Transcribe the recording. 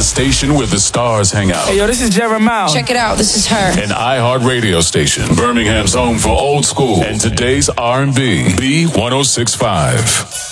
station where the stars hang out. Hey, yo, this is Jeremiah. Check it out. This is her. An iHeart radio station. Birmingham's home for old school and today's R&B. B 106.5.